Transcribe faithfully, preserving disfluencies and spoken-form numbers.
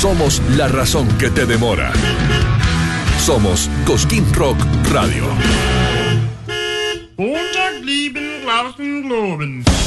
Somos la razón que te demora. Somos Cosquín Rock Radio. Montag lieben Glauben, Globen.